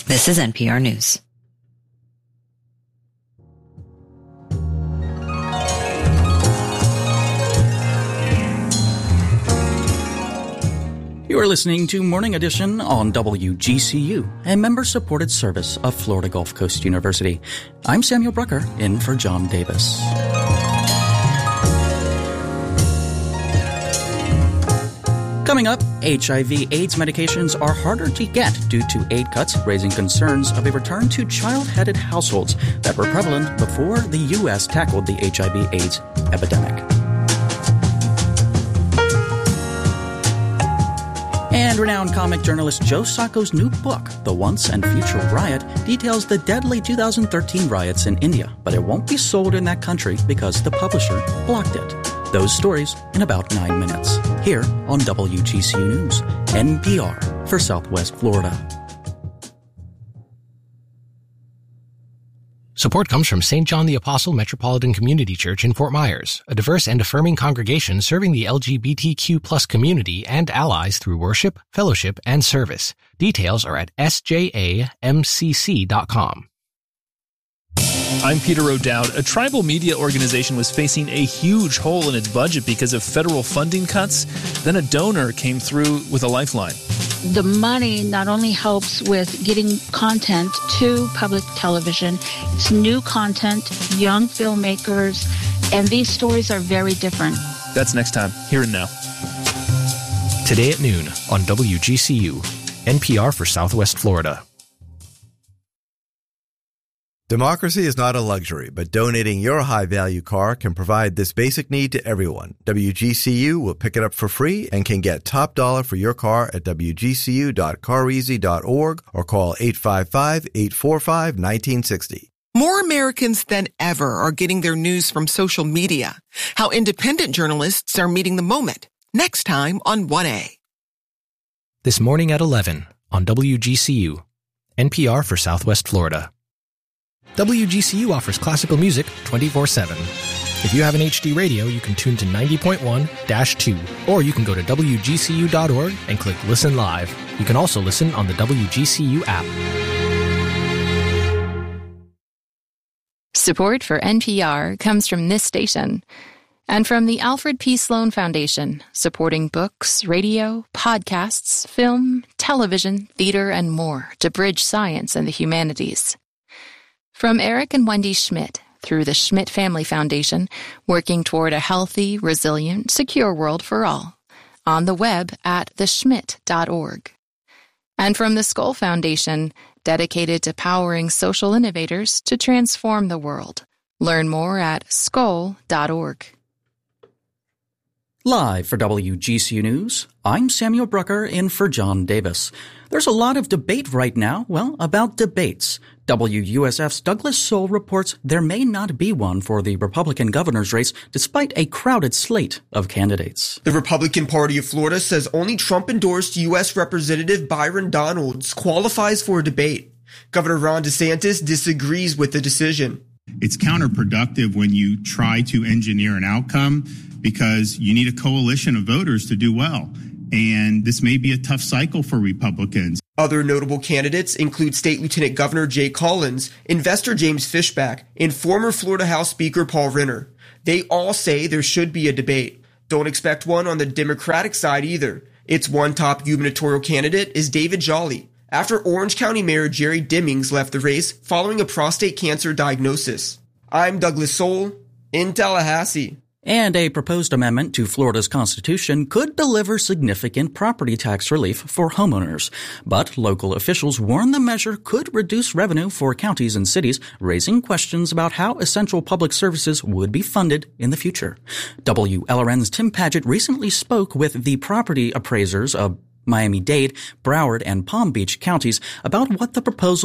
This is NPR News. You are listening to Morning Edition on WGCU, a member-supported service of Florida Gulf Coast University. I'm Samuel Brucker, in for John Davis. Coming up, HIV/AIDS medications are harder to get due to aid cuts, raising concerns of a return to child-headed households that were prevalent before the U.S. tackled the HIV/AIDS epidemic. And renowned comic journalist Joe Sacco's new book, The Once and Future Riot, details the deadly 2013 riots in India, but it won't be sold in that country because the publisher blocked it. Those stories in about 9 minutes, here on WGCU News, NPR for Southwest Florida. Support comes from St. John the Apostle Metropolitan Community Church in Fort Myers, a diverse and affirming congregation serving the LGBTQ+ community and allies through worship, fellowship, and service. Details are at sjamcc.com. I'm Peter O'Dowd. A tribal media organization was facing a huge hole in its budget because of federal funding cuts. Then a donor came through with a lifeline. The money not only helps with getting content to public television, it's new content, young filmmakers, and these stories are very different. That's next time, here and now. Today at noon on WGCU, NPR for Southwest Florida. Democracy is not a luxury, but donating your high-value car can provide this basic need to everyone. WGCU will pick it up for free and can get top dollar for your car at wgcu.careasy.org or call 855-845-1960. More Americans than ever are getting their news from social media. How independent journalists are meeting the moment. Next time on 1A. This morning at 11 on WGCU, NPR for Southwest Florida. WGCU offers classical music 24/7. If you have an HD radio, you can tune to 90.1-2, or you can go to WGCU.org and click Listen Live. You can also listen on the WGCU app. Support for NPR comes from this station and from the Alfred P. Sloan Foundation, supporting books, radio, podcasts, film, television, theater, and more to bridge science and the humanities. From Eric and Wendy Schmidt, through the Schmidt Family Foundation, working toward a healthy, resilient, secure world for all. On the web at theschmidt.org. And from the Skoll Foundation, dedicated to powering social innovators to transform the world. Learn more at skoll.org. Live for WGCU News, I'm Samuel Brucker, in for John Davis. There's a lot of debate right now, about debates. WUSF's Douglas Soul reports there may not be one for the Republican governor's race despite a crowded slate of candidates. The Republican Party of Florida says only Trump-endorsed U.S. Representative Byron Donalds qualifies for a debate. Governor Ron DeSantis disagrees with the decision. It's counterproductive when you try to engineer an outcome because you need a coalition of voters to do well. And this may be a tough cycle for Republicans. Other notable candidates include State Lieutenant Governor Jay Collins, investor James Fishback, and former Florida House Speaker Paul Renner. They all say there should be a debate. Don't expect one on the Democratic side either. Its one top gubernatorial candidate is David Jolly, after Orange County Mayor Jerry Dimmings left the race following a prostate cancer diagnosis. I'm Douglas Soul, in Tallahassee. And a proposed amendment to Florida's Constitution could deliver significant property tax relief for homeowners. But local officials warn the measure could reduce revenue for counties and cities, raising questions about how essential public services would be funded in the future. WLRN's Tim Padgett recently spoke with the property appraisers of Miami-Dade, Broward, and Palm Beach counties about what the proposal